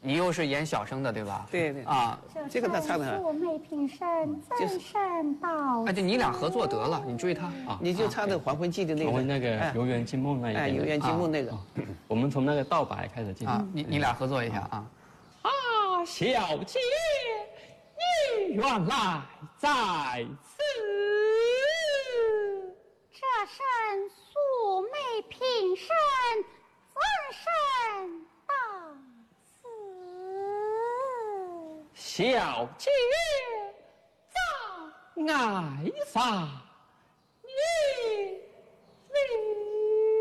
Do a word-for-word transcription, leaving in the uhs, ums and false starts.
你又是演小生的对吧？ 对对啊， 这个他唱的素昧平生，怎善道？ 哎，就你俩合作得了，你追他啊， 你就唱的《还魂记》的那个， 还魂那个哎游园惊梦那一哎， 边的， 游园惊梦那个， 我们从那个道白开始进啊，你你俩合作一下啊。 啊，小姐，你原来在此。 这身素昧平生，怎善到此？ 小姐在爱上。